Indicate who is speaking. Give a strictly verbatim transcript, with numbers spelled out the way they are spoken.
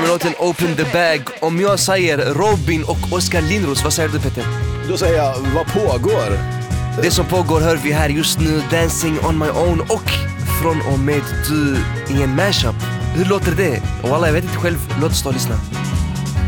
Speaker 1: låten Open the Bag. Om jag säger Robin och Oskar Lindros, vad säger du Peter?
Speaker 2: Då säger jag, vad pågår?
Speaker 1: Det som pågår hör vi här just nu, Dancing on my own och Från och med du i en mashup. Hur låter det? Och alla, jag vet inte själv, låt oss ta och lyssna.